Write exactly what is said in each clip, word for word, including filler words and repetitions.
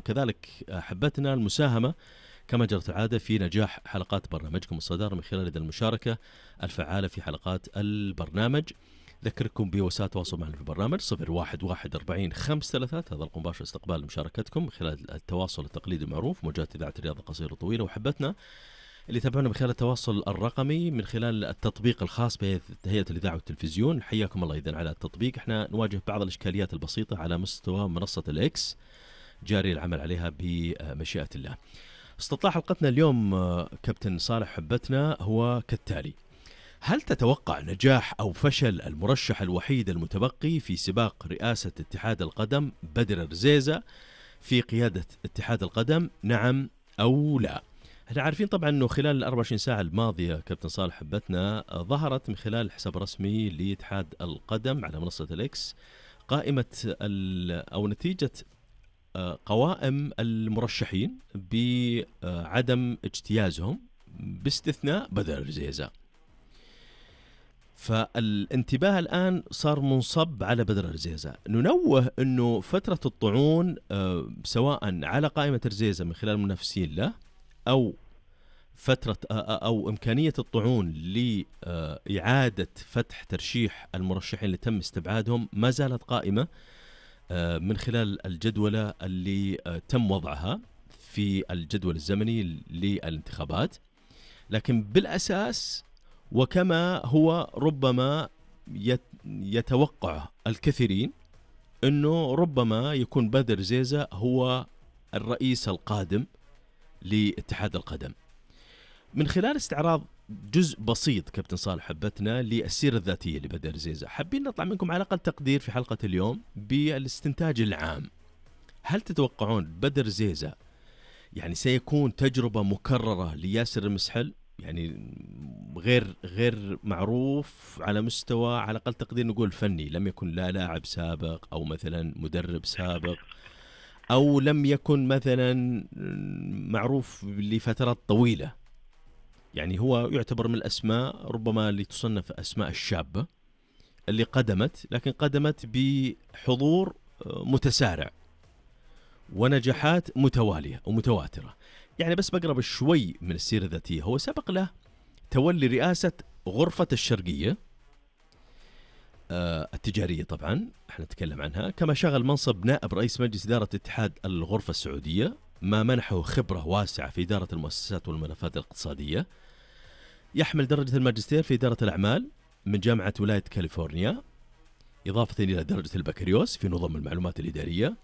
كذلك أحبتنا المساهمة كما جرت العادة في نجاح حلقات برنامجكم الصدارة من خلال المشاركة الفعالة في حلقات البرنامج. ذكركم بوسائل التواصل معنا في البرنامج صفر واحد واحد أربعين خمس ثلاثات، هذا الرقم مباشر استقبال مشاركتكم من خلال التواصل التقليدي المعروف موجات إذاعة الرياضة قصيرة وطويلة. وحبتنا اللي تابعونا من خلال التواصل الرقمي من خلال التطبيق الخاص بهيئة الإذاعة والتلفزيون، حياكم الله إذن على التطبيق. احنا نواجه بعض الإشكاليات البسيطة على مستوى منصة الإكس، جاري العمل عليها بمشيئة الله. استطلاع حلقتنا اليوم كابتن صالح حبتنا هو كالتالي: هل تتوقع نجاح أو فشل المرشح الوحيد المتبقي في سباق رئاسة اتحاد القدم بدر رزيزة في قيادة اتحاد القدم، نعم أو لا؟ احنا عارفين طبعا أنه خلال الأربع وعشرين ساعة الماضية كابتن صالح حبتنا ظهرت من خلال الحساب الرسمي لاتحاد القدم على منصة الإكس قائمة أو نتيجة قوائم المرشحين بعدم اجتيازهم باستثناء بدر رزيزة. فالانتباه الآن صار منصب على بدر رزيزة. ننوه أنه فترة الطعون سواء على قائمة رزيزة من خلال المنافسين له أو فترة أو إمكانية الطعون لإعادة فتح ترشيح المرشحين اللي تم استبعادهم ما زالت قائمة من خلال الجدولة اللي تم وضعها في الجدول الزمني للانتخابات. لكن بالأساس وكما هو ربما يتوقع الكثيرين أنه ربما يكون بدر رزيزة هو الرئيس القادم لاتحاد القدم. من خلال استعراض جزء بسيط كابتن صالح حبتنا للسيرة الذاتية لبدر رزيزة، حابين نطلع منكم على الأقل تقدير في حلقة اليوم بالاستنتاج العام. هل تتوقعون بدر رزيزة يعني سيكون تجربة مكررة لياسر المسحل، يعني غير غير معروف على مستوى على الأقل تقدير نقول فني، لم يكن لا لاعب سابق أو مثلا مدرب سابق أو لم يكن مثلا معروف لفترات طويلة، يعني هو يعتبر من الأسماء ربما اللي تصنف أسماء الشابة اللي قدمت، لكن قدمت بحضور متسارع ونجاحات متوالية ومتواترة. يعني بس بقرب شوي من السيرة الذاتية، هو سبق له تولي رئاسة غرفة الشرقية آه التجارية، طبعا احنا نتكلم عنها، كما شغل منصب نائب رئيس مجلس إدارة اتحاد الغرفة السعودية، ما منحه خبرة واسعة في إدارة المؤسسات والملفات الاقتصادية. يحمل درجة الماجستير في إدارة الأعمال من جامعة ولاية كاليفورنيا، إضافة إلى درجة البكالوريوس في نظم المعلومات الإدارية.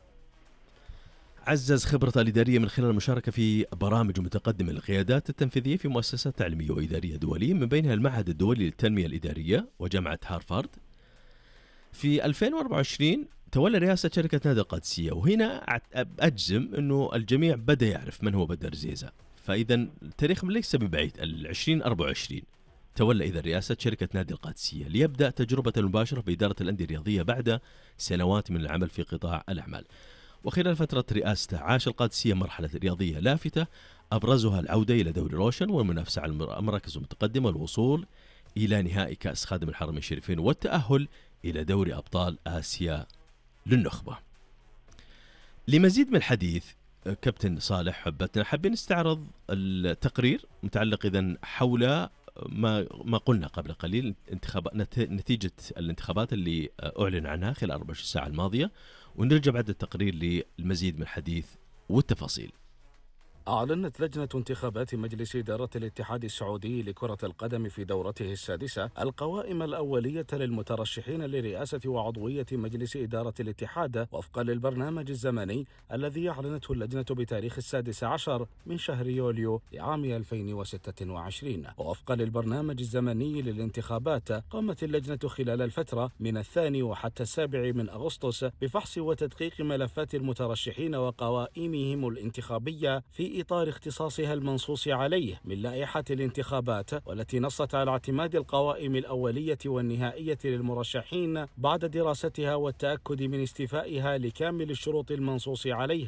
عزز خبرته الإدارية من خلال المشاركة في برامج متقدمة للقيادات التنفيذية في مؤسسات تعليمية وإدارية دولية، من بينها المعهد الدولي للتنمية الإدارية وجامعة هارفارد. في ألفين وأربعة وعشرين تولى رئاسة شركة نادي القادسية، وهنا أجزم أنه الجميع بدأ يعرف من هو بدر رزيزة. فإذا التاريخ ليس ببعيد، العشرين أربعة وعشرين تولى إذا رئاسة شركة نادي القادسية ليبدأ تجربة المباشرة بإدارة الأندية الرياضية بعد سنوات من العمل في قطاع الأعمال. وخلال فترة رئاسته عاش القادسية مرحلة رياضية لافتة أبرزها العودة إلى دوري روشن والمنافسة على المراكز المتقدمة والوصول إلى نهائي كأس خادم الحرمين الشريفين والتأهل إلى دوري أبطال آسيا للنخبة. لمزيد من الحديث كابتن صالح حبتنا حابين نستعرض التقرير متعلق إذن حول ما ما قلنا قبل قليل، انتخابات نتيجة الانتخابات اللي أعلن عنها خلال أربع وعشرين ساعة الماضية، ونرجع بعد التقرير للمزيد من الحديث والتفاصيل. أعلنت لجنة انتخابات مجلس إدارة الاتحاد السعودي لكرة القدم في دورته السادسة القوائم الأولية للمترشحين لرئاسة وعضوية مجلس إدارة الاتحاد وفقا للبرنامج الزمني الذي أعلنته اللجنة بتاريخ السادس عشر من شهر يوليو لعام ألفين وستة وعشرين. ووفقا للبرنامج الزمني للانتخابات قامت اللجنة خلال الفترة من الثاني وحتى السابع من أغسطس بفحص وتدقيق ملفات المترشحين وقوائمهم الانتخابية في إطار اختصاصها المنصوص عليه من لائحة الانتخابات، والتي نصت على اعتماد القوائم الأولية والنهائية للمرشحين بعد دراستها والتأكد من استيفائها لكامل الشروط المنصوص عليها.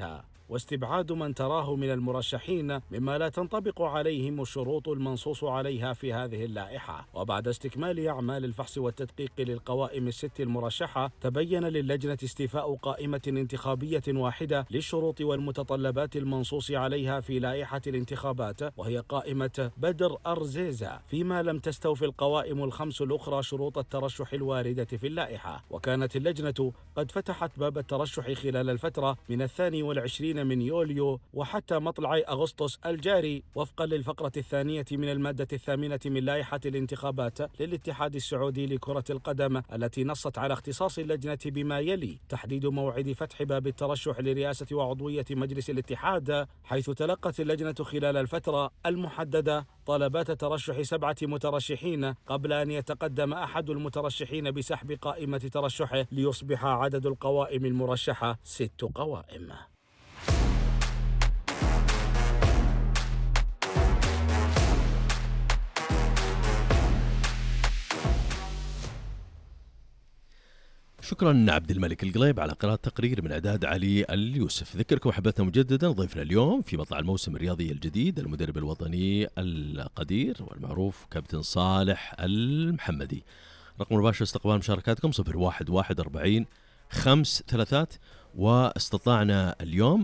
واستبعاد من تراه من المرشحين مما لا تنطبق عليهم الشروط المنصوص عليها في هذه اللائحة. وبعد استكمال أعمال الفحص والتدقيق للقوائم الست المرشحة، تبين للجنة استيفاء قائمة انتخابية واحدة للشروط والمتطلبات المنصوص عليها في لائحة الانتخابات، وهي قائمة بدر أرزيزة، فيما لم تستوفي القوائم الخمس الأخرى شروط الترشح الواردة في اللائحة. وكانت اللجنة قد فتحت باب الترشح خلال الفترة من الثاني والعشرين من يوليو وحتى مطلع أغسطس الجاري، وفقا للفقرة الثانية من المادة الثامنة من لائحة الانتخابات للاتحاد السعودي لكرة القدم، التي نصت على اختصاص اللجنة بما يلي: تحديد موعد فتح باب الترشح لرئاسة وعضوية مجلس الاتحاد، حيث تلقت اللجنة خلال الفترة المحددة طلبات ترشح سبعة مترشحين قبل أن يتقدم أحد المترشحين بسحب قائمة ترشحه ليصبح عدد القوائم المرشحة ست قوائم. شكرا عبد الملك القليب على قراءة تقرير من إعداد علي اليوسف. ذكركم أحبتنا مجددا ضيفنا اليوم في مطلع الموسم الرياضي الجديد المدرب الوطني القدير والمعروف كابتن صالح المحمدي. رقم مباشر استقبال مشاركاتكم صفر واحد واحد أربعين خمس ثلاثات. واستطعنا اليوم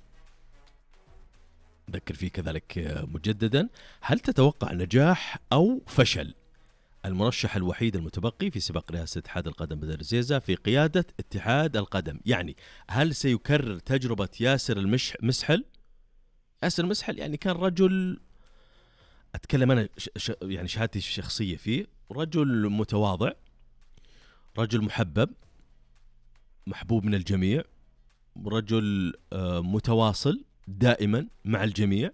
ذكر فيه كذلك مجددا: هل تتوقع نجاح أو فشل المرشح الوحيد المتبقي في سباق رئاسة اتحاد القدم بدر رزيزة في قيادة اتحاد القدم؟ يعني هل سيكرر تجربة ياسر المسحل؟ ياسر المسحل يعني كان رجل، أتكلم أنا ش... ش... يعني شهادتي الشخصية فيه، رجل متواضع، رجل محبب محبوب من الجميع، رجل متواصل دائما مع الجميع.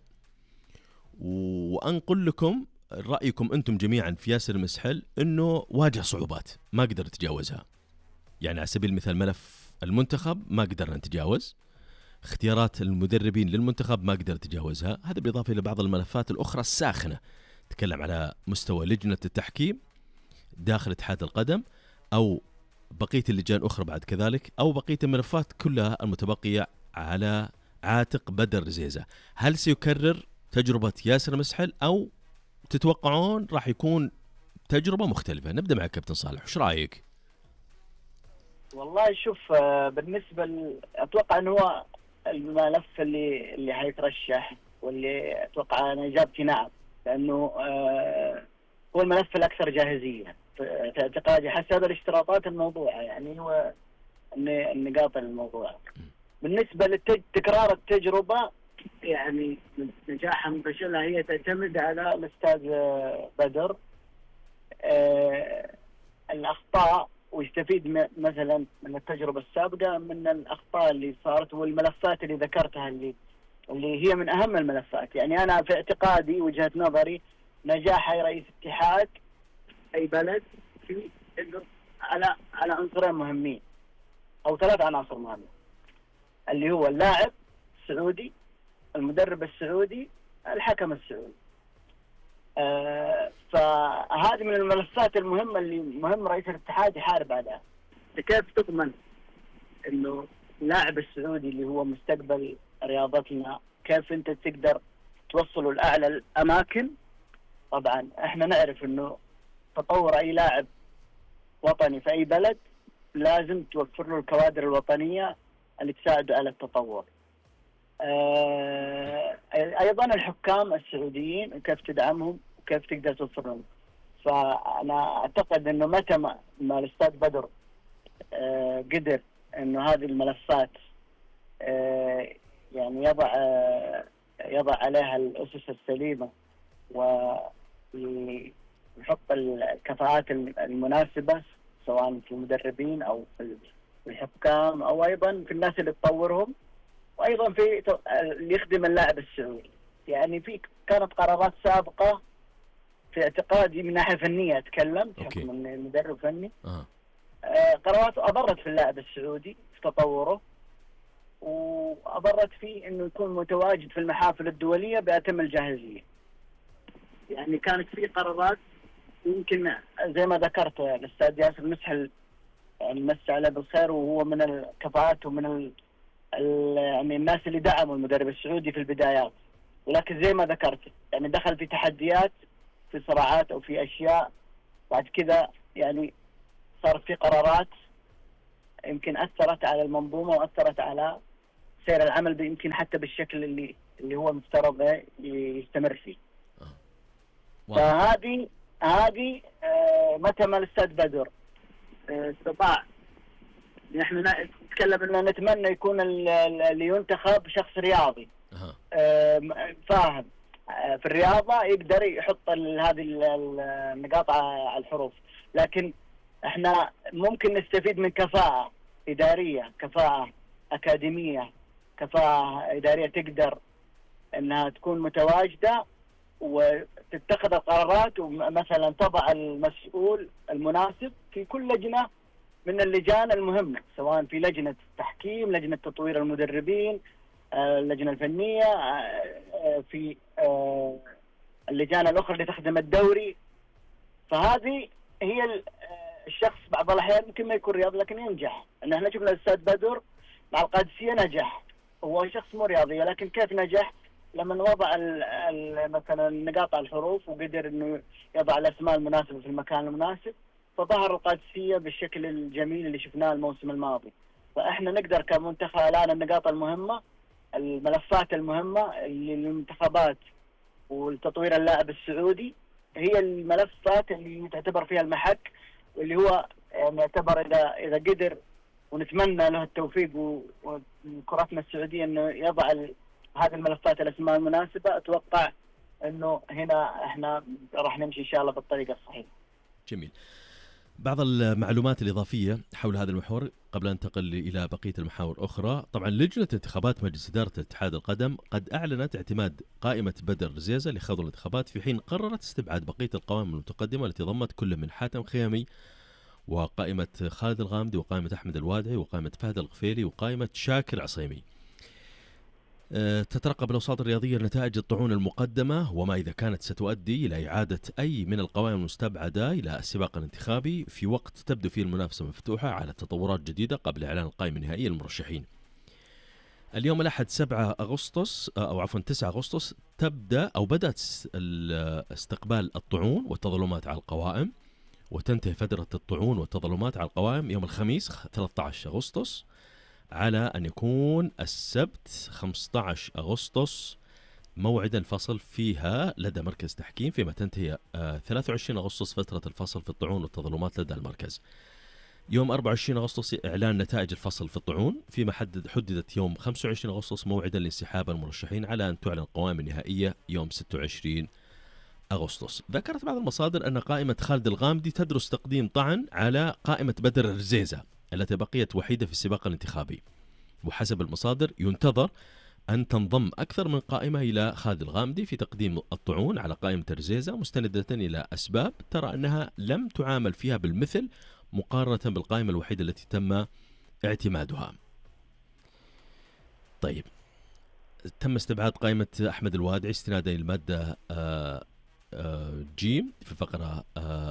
وأنقل لكم رأيكم أنتم جميعا في ياسر المسحل أنه واجه صعوبات ما قدر يتجاوزها. يعني على سبيل المثال ملف المنتخب ما قدرنا نتجاوز، اختيارات المدربين للمنتخب ما قدر يتجاوزها، هذا بالإضافة إلى بعض الملفات الأخرى الساخنة، تكلم على مستوى لجنة التحكيم داخل اتحاد القدم أو بقية اللجان أخرى بعد كذلك، أو بقية الملفات كلها المتبقية على عاتق بدر رزيزة. هل سيكرر تجربة ياسر مسحل أو تتوقعون راح يكون تجربة مختلفة؟ نبدأ مع كابتن صالح، وش رأيك؟ والله شوف، بالنسبة ل... أتوقع أنه هو الملف اللي اللي هيترشح، واللي أتوقع أنا إجابتي نعم، لأنه هو الملف الأكثر جاهزية في اعتقادي حسب الاشتراطات الموضوعة، يعني هو النقاط الموضوعة. بالنسبة لتكرار التجربة، يعني نجاحها من فشلها هي تعتمد على الأستاذ بدر آه الأخطاء، ويستفيد مثلا من التجربة السابقة من الأخطاء اللي صارت والملفات اللي ذكرتها اللي اللي هي من أهم الملفات. يعني أنا في اعتقادي وجهة نظري نجاح أي رئيس اتحاد أي بلد في على على عنصرين مهمين أو ثلاث عناصر مهمة، اللي هو اللاعب السعودي، المدرب السعودي، الحكم السعودي. آه فهذه من الملفات المهمة اللي مهم رئيس الاتحاد يحارب عليها. كيف تضمن انه اللاعب السعودي اللي هو مستقبل رياضتنا، كيف انت تقدر توصله لأعلى الأماكن؟ طبعا احنا نعرف انه تطور اي لاعب وطني في اي بلد لازم توفر له الكوادر الوطنية اللي تساعده على التطور. آه ايضا الحكام السعوديين وكيف تدعمهم وكيف تقدر توفر لهم. فانا اعتقد انه متى ما الاستاذ بدر آه قدر انه هذه الملفات آه يعني يضع آه يضع عليها الاسس السليمه ويحط الكفاءات المناسبه سواء في المدربين او في الحكام او ايضا في الناس اللي تطورهم، وايضا في اللي يخدم اللاعب السعودي. يعني في كانت قرارات سابقه في اعتقادي من ناحيه فنيه اتكلم بحكم اني مدرب فني أه. آه قرارات اضرت في اللاعب السعودي في تطوره، واضرت فيه انه يكون متواجد في المحافل الدوليه باتم الجاهزيه. يعني كانت في قرارات يمكن زي ما ذكرت الاستاذ ياسر مسحل يعني مسي عليه بالخير، وهو من الكفاءات ومن يعني الناس اللي دعموا المدرب السعودي في البدايات، ولكن زي ما ذكرت يعني دخل في تحديات، في صراعات أو في أشياء، بعد كذا يعني صارت في قرارات يمكن أثرت على المنظومة وأثرت على سير العمل يمكن حتى بالشكل اللي اللي هو مفترض يستمر فيه. آه. فهذه هذه آه متى ما الأستاذ بدر آه استطاع، نحن نتكلم انه نتمنى يكون اللي ينتخب شخص رياضي آه فاهم آه في الرياضة، يقدر يحط هذه النقاط على الحروف، لكن احنا ممكن نستفيد من كفاءة إدارية، كفاءة أكاديمية، كفاءة إدارية تقدر أنها تكون متواجدة وتتخذ القرارات، ومثلا تضع المسؤول المناسب في كل لجنة من اللجان المهمة، سواء في لجنة تحكيم، لجنة تطوير المدربين، اللجنة الفنية، في اللجان الأخرى اللي تخدم الدوري. فهذه هي الشخص بعض الأحيان ممكن ما يكون رياضي لكن ينجح. إن احنا شفنا الأستاذ بدر مع القادسية نجح، هو شخص مو رياضي لكن كيف نجح؟ لما وضع ال ال مثلا النقاط على الحروف وقدر إنه يضع الأسماء المناسبة في المكان المناسب، فظهر القادسية بالشكل الجميل اللي شفناه الموسم الماضي. فإحنا نقدر كمنتخب الآن النقاط المهمة، الملفات المهمة اللي للمنتخبات والتطوير اللاعب السعودي، هي الملفات اللي تعتبر فيها المحك، واللي هو يعني يعتبر إذا إذا قدر، ونتمنى له التوفيق وكرتنا السعودية إنه يضع هذه الملفات الأسماء المناسبة، أتوقع إنه هنا إحنا راح نمشي إن شاء الله بالطريقة الصحيحة. جميل. بعض المعلومات الإضافية حول هذا المحور قبل أن ننتقل إلى بقية المحاور أخرى. طبعا لجنة انتخابات مجلس إدارة اتحاد القدم قد أعلنت اعتماد قائمة بدر رزيزة لخوض الانتخابات، في حين قررت استبعاد بقية القوائم المتقدمة التي ضمت كل من حاتم خيامي وقائمة خالد الغامدي وقائمة أحمد الوادعي وقائمة فهد الغفيلي وقائمة شاكر عصيمي. تترقب الأوساط الرياضية نتائج الطعون المقدمة، وما إذا كانت ستؤدي إلى إعادة أي من القوائم المستبعدة إلى السباق الانتخابي في وقت تبدو فيه المنافسة مفتوحة على تطورات جديدة قبل إعلان القائمة النهائية للمرشحين. اليوم الأحد سبعة أغسطس أو عفوا تسعة أغسطس تبدأ أو بدأت استقبال الطعون والتظلمات على القوائم، وتنتهي فترة الطعون والتظلمات على القوائم يوم الخميس ثلاثة عشر أغسطس، على أن يكون السبت خمسة عشر أغسطس موعد الفصل فيها لدى مركز تحكيم، فيما تنتهي ثلاثة وعشرين أغسطس فترة الفصل في الطعون والتظلمات لدى المركز. يوم أربعة وعشرين أغسطس إعلان نتائج الفصل في الطعون، فيما حدد حددت يوم خمسة وعشرين أغسطس موعدا لانسحاب المرشحين، على أن تعلن القوائم النهائية يوم ستة وعشرين أغسطس. ذكرت بعض المصادر أن قائمة خالد الغامدي تدرس تقديم طعن على قائمة بدر رزيزة التي بقيت وحيدة في السباق الانتخابي، وحسب المصادر ينتظر أن تنضم أكثر من قائمة إلى خالد الغامدي في تقديم الطعون على قائمة رزيزة، مستندة إلى أسباب ترى أنها لم تعامل فيها بالمثل مقارنة بالقائمة الوحيدة التي تم اعتمادها. طيب، تم استبعاد قائمة أحمد الوادعي استنادا إلى المادة آآ آآ جيم في الفقرة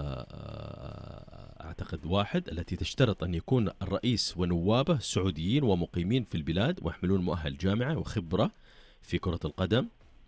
أعتقد واحد، التي تشترط أن يكون الرئيس ونوابه سعوديين ومقيمين في البلاد ويحملون مؤهل جامعة وخبرة في كرة القدم.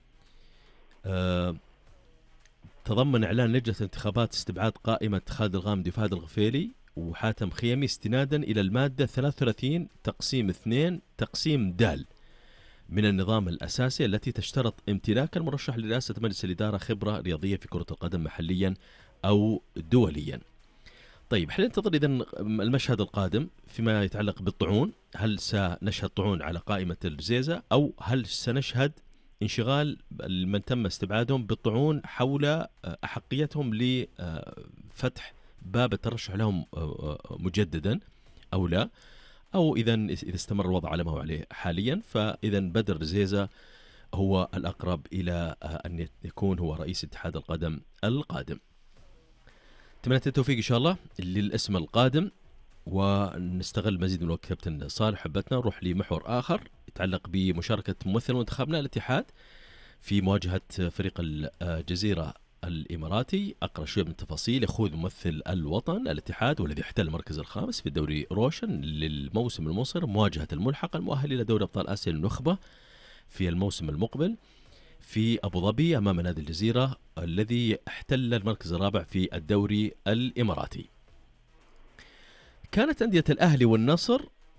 تضمن إعلان لجنة انتخابات استبعاد قائمة خالد الغامدي وفهد الغفيلي وحاتم خيامي استنادا إلى المادة ثلاثة وثلاثين تقسيم اثنين تقسيم دال من النظام الأساسي، التي تشترط امتلاك المرشح لرئاسة مجلس الإدارة خبرة رياضية في كرة القدم محليا أو دوليا. طيب، حين ننتظر إذن المشهد القادم فيما يتعلق بالطعون. هل سنشهد طعون على قائمة الرزيزة، أو هل سنشهد انشغال من تم استبعادهم بالطعون حول أحقيتهم لفتح باب الترشح لهم مجددا أو لا، أو إذا إذا استمر الوضع على ما هو عليه حاليا، فإذا بدر رزيزة هو الأقرب إلى أن يكون هو رئيس اتحاد القدم القادم. أتمنى التوفيق إن شاء الله للاسم القادم، ونستغل مزيد من الوقت كابتن صالح حبتنا نروح لمحور آخر يتعلق بمشاركة ممثل منتخبنا الاتحاد في مواجهة فريق الجزيرة الإماراتي. أقرأ شوية من التفاصيل. يخوض ممثل الوطن الاتحاد والذي احتل المركز الخامس في الدوري روشن للموسم المنصر مواجهة الملحق المؤهل إلى دوري أبطال آسيا النخبة في الموسم المقبل في أبو ظبي أمام نادي الجزيرة الذي احتل المركز الرابع في الدوري الإماراتي. كانت أندية الأهلي والنصر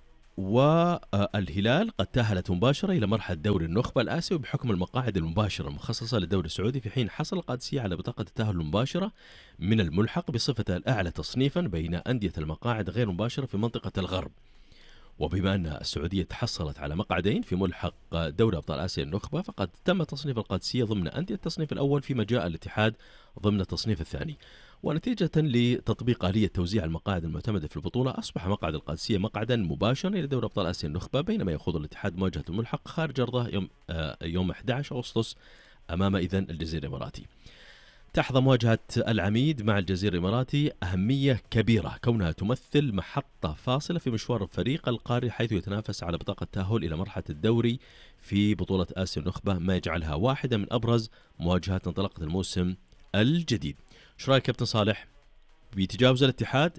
والهلال قد تأهلت مباشرة إلى مرحلة دوري النخبة الآسيوي بحكم المقاعد المباشرة المخصصة للدوري السعودي، في حين حصل القادسية على بطاقة التأهل المباشرة من الملحق بصفة الأعلى تصنيفا بين أندية المقاعد غير مباشرة في منطقة الغرب. وبما أن السعودية تحصلت على مقعدين في ملحق دوري أبطال آسيا النخبة، فقد تم تصنيف القادسية ضمن أندية التصنيف الأول، فيما جاء الاتحاد ضمن التصنيف الثاني. ونتيجة لتطبيق آلية توزيع المقاعد المعتمدة في البطولة، أصبح مقعد القادسية مقعدا مباشرا إلى دوري أبطال آسيا النخبة، بينما يخوض الاتحاد مواجهة الملحق خارج أرضه يوم آه يوم أحد عشر أغسطس أمام إذن الجزيرة الإماراتي. تحظى مواجهة العميد مع الجزيرة الإماراتي أهمية كبيرة كونها تمثل محطة فاصلة في مشوار الفريق القاري، حيث يتنافس على بطاقة التأهل إلى مرحلة الدوري في بطولة آسيا النخبة، ما يجعلها واحدة من أبرز مواجهات انطلاقة الموسم الجديد. شو رأيك كابتن صالح بيتجاوز الاتحاد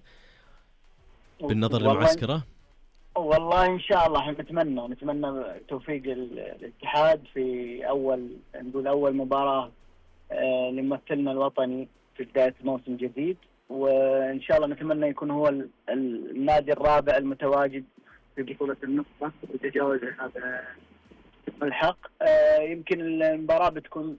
بالنظر لمعسكره؟ والله إن شاء الله نتمنى نتمنى توفيق الاتحاد في أول نقول أول مباراة آه لممثلنا الوطني في بداية موسم جديد، وإن شاء الله نتمنى يكون هو النادي الرابع المتواجد في بطولة النخبة وتجاوز هذا الملحق. آه يمكن المباراة بتكون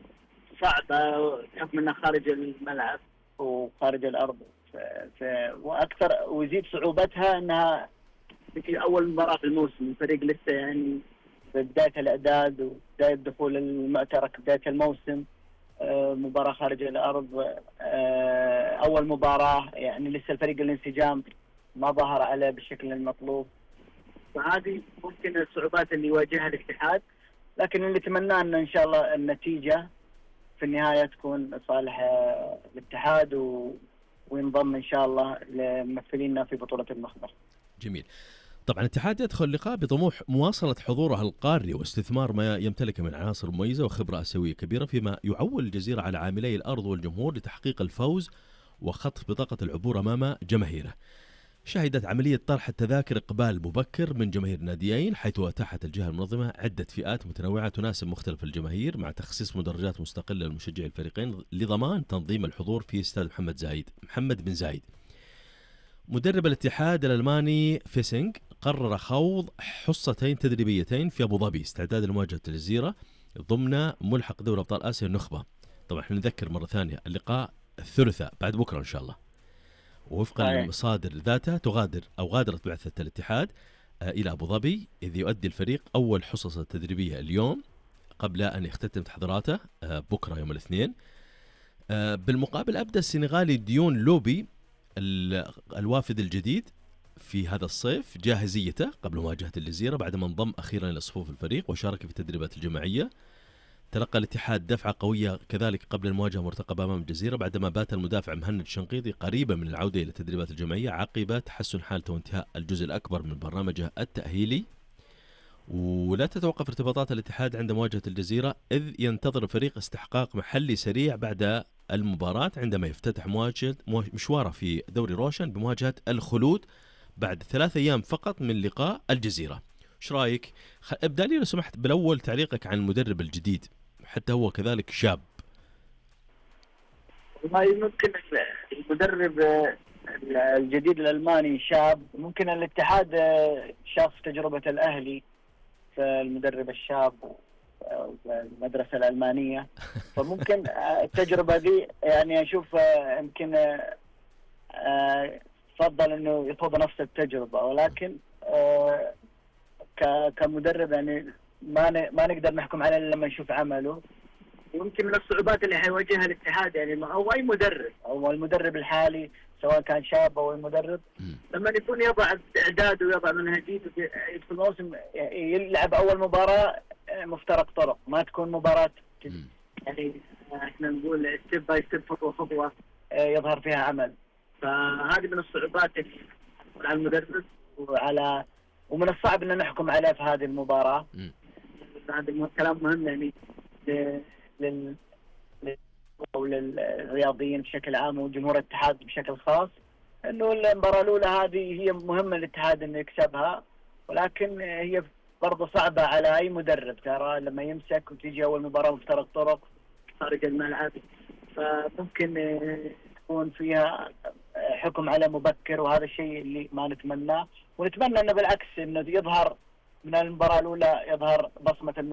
صعبة بحكم أنها خارج الملعب وخارج الأرض، ف... ف... وأكثر ويزيد صعوبتها أنها في أول مباراة في الموسم، الفريق لسه يعني بداية الإعداد وبداية دخول المعترك بداية الموسم. آه مباراة خارج الأرض، آه أول مباراة يعني لسه الفريق الانسجام ما ظهر عليه بالشكل المطلوب، فهذه ممكن الصعوبات اللي يواجهها الاتحاد، لكن اللي نتمناه أن إن شاء الله النتيجة في النهاية تكون صالح الاتحاد و... وينضم إن شاء الله لممثلينا في بطولة النخبة. جميل. طبعا الاتحاد يدخل اللقاء بطموح مواصلة حضوره القاري واستثمار ما يمتلكه من عناصر مميزة وخبرة آسيوية كبيرة، فيما يعول الجزيرة على عاملي الأرض والجمهور لتحقيق الفوز وخطف بطاقة العبور أمام جماهيره. شهدت عملية طرح التذاكر إقبال مبكر من جماهير الناديين، حيث أتاحت الجهة المنظمة عدة فئات متنوعة تناسب مختلف الجماهير، مع تخصيص مدرجات مستقلة لمشجعي الفريقين لضمان تنظيم الحضور في استاد محمد زايد محمد بن زايد. مدرب الاتحاد الألماني فيسنغ قرر خوض حصتين تدريبيتين في أبو ظبي استعدادا لمواجهة الجزيرة ضمن ملحق دوري أبطال آسيا النخبة. طبعا احنا نذكر مرة ثانية اللقاء الثلاثاء بعد بكرة إن شاء الله. ووفقا للمصادر ذاتها تغادر أو غادرت بعثة الاتحاد آه إلى أبو ظبي، إذ يؤدي الفريق أول حصص التدريبية اليوم قبل أن يختتم تحضيراته آه بكرة يوم الاثنين. آه بالمقابل أبدأ السنغالي ديون لوبي الوافد الجديد في هذا الصيف جاهزيته قبل مواجهة الجزيرة بعدما انضم أخيرا إلى صفوف الفريق وشارك في التدريبات الجماعية. تلقى الاتحاد دفعة قوية كذلك قبل المواجهة المرتقبة أمام الجزيرة، بعدما بات المدافع مهند شنقيطي قريبا من العودة إلى التدريبات الجماعية عقب تحسن حالته وانتهاء الجزء الأكبر من برنامجه التأهيلي. ولا تتوقف ارتباطات الاتحاد عند مواجهة الجزيرة، إذ ينتظر الفريق استحقاق محلي سريع بعد المباراة عندما يفتتح مواجهة مشواره في دوري روشن بمواجهة الخلود بعد ثلاث أيام فقط من لقاء الجزيرة. ايش رايك؟ ابدأ لي لو سمحت بالأول تعليقك عن المدرب الجديد، حتى هو كذلك شاب. والله ممكن المدرب الجديد الألماني شاب، ممكن الاتحاد شاف تجربة الأهلي في المدرب الشاب والمدرسة الألمانية، فممكن التجربة دي يعني أشوف يمكن فضل إنه يخوض نفس التجربة، ولكن كمدرب يعني ما ما نقدر نحكم عليه لما نشوف عمله. يمكن من الصعوبات اللي حيواجهها الاتحاد يعني أو أي مدرب أو المدرب الحالي سواء كان شاب أو المدرب لما يكون يضع إعداد ويضع منهجيته يدخل الموسم يلعب أول مباراة مفترق طرق، ما تكون مباراة يعني احنا نقول ستيب باي ستيب خطوة خطوة يظهر فيها عمل. فهذه من الصعوبات على المدرب وعلى ومن الصعب أن نحكم عليه في هذه المباراة. هذا كلام مهم يعني لل وللرياضيين بشكل عام وجمهور الاتحاد بشكل خاص انه المباراه الاولى هذه هي مهمه للاتحاد انه يكسبها، ولكن هي برضه صعبه على اي مدرب، ترى لما يمسك وتيجي اول مباراه مفترق طرق خارج الملعب فممكن تكون فيها حكم على مبكر، وهذا الشيء اللي ما نتمناه، ونتمنى انه بالعكس انه يظهر من المباراه الاولى يظهر بصمه